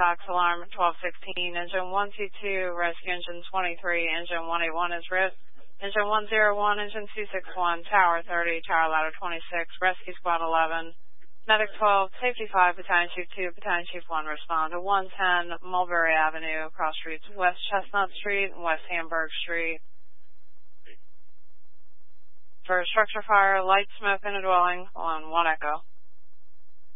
box alarm at 1216. Engine 122, rescue engine 23, engine 181 is ripped. Engine 101, engine 261, tower 30, tower ladder 26, rescue squad 11, medic 12, safety 5, battalion chief 2, battalion chief 1 respond to 110 Mulberry Avenue, cross streets West Chestnut Street and West Hamburg Street. For structure fire, light smoke in a dwelling on 1 Echo.